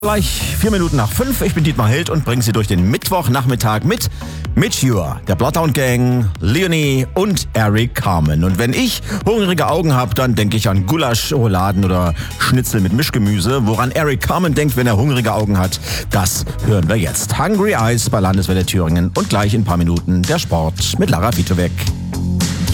Gleich 4 Minuten nach 5. Ich bin Dietmar Hild und bringe Sie durch den Mittwochnachmittag mit Cure, der Bloodhound Gang, Leonie und Eric Carmen. Und wenn ich hungrige Augen habe, dann denke ich an Gulasch, Rouladen oder Schnitzel mit Mischgemüse. Woran Eric Carmen denkt, wenn er hungrige Augen hat, das hören wir jetzt. Hungry Eyes bei Landeswelle Thüringen und gleich in ein paar Minuten der Sport mit Lara Wietowek.